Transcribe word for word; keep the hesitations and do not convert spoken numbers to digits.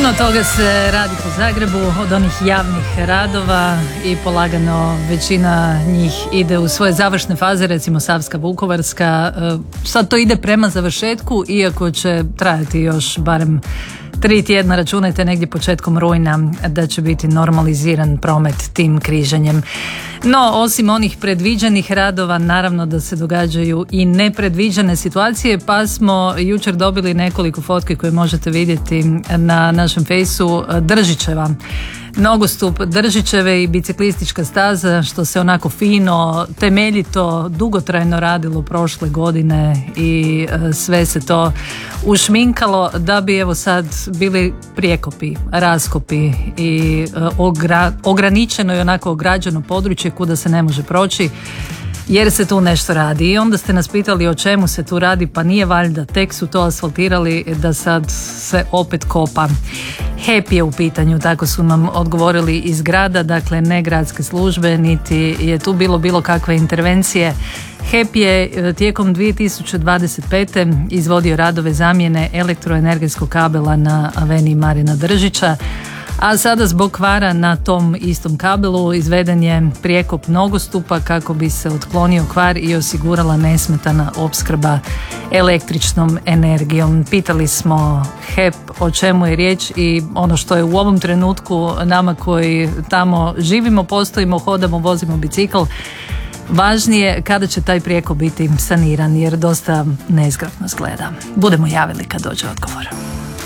Puno toga se radi po Zagrebu, od onih javnih radova i polagano većina njih ide u svoje završne faze, recimo Savska Vukovarska. Sad to ide prema završetku, iako će trajati još barem tri tjedna, računajte negdje početkom rujna da će biti normaliziran promet tim križanjem. No, osim onih predviđenih radova, naravno da se događaju i nepredviđene situacije, pa smo jučer dobili nekoliko fotki koje možete vidjeti na našem fejsu Držićeva. Nogostup Držićeve i biciklistička staza, što se onako fino, temeljito, dugotrajno radilo prošle godine i sve se to ušminkalo da bi evo sad bili prijekopi, raskopi i ogra, ograničeno i onako ograđeno područje kuda se ne može proći jer se tu nešto radi. I onda ste nas pitali o čemu se tu radi, pa nije valjda, tek su to asfaltirali da sad se opet kopa. H E P je u pitanju, tako su nam odgovorili iz grada, dakle ne gradske službe, niti je tu bilo bilo kakve intervencije. H E P je tijekom dvije tisuće dvadeset pete izvodio radove zamjene elektroenergetskog kabela na aveniji Marina Držića, a sada zbog kvara na tom istom kabelu izveden je prijekop nogostupa kako bi se otklonio kvar i osigurala nesmetana opskrba električnom energijom. Pitali smo H E P o čemu je riječ i ono što je u ovom trenutku nama koji tamo živimo, postojimo, hodamo, vozimo bicikl, važnije kada će taj prijekop biti saniran jer dosta nezgrapno izgleda. Budemo javili kad dođe odgovor.